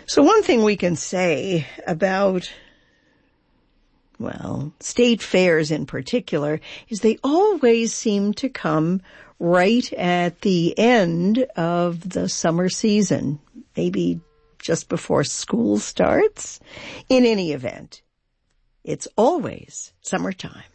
So one thing we can say about, well, state fairs in particular, is they always seem to come right at the end of the summer season, maybe just before school starts. In any event, it's always summertime.